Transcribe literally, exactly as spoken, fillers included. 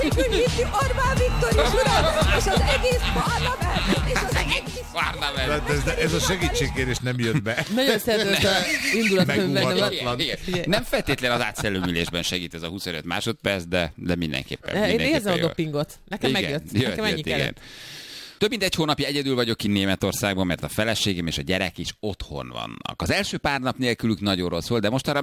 Hívni Orbán Viktor is, uram, és az egész parlament, és az egész parlament. Ez, ez a segítségkérés nem jött be. Nagyon szeretem ezt a indulatkönyvben. Nem feltétlenül az átszellemülésben segít ez a huszonöt másodperc, de, de mindenképpen. Én mindenképpen érzem a jó. dopingot. Nekem Igen, megjött. jött, Nekem ennyi jött, kellett. igen. Több mint egy hónapja egyedül vagyok ki Németországban, mert a feleségem és a gyerek is otthon vannak. Az első pár nap nélkülük nagyon rossz volt, de most arra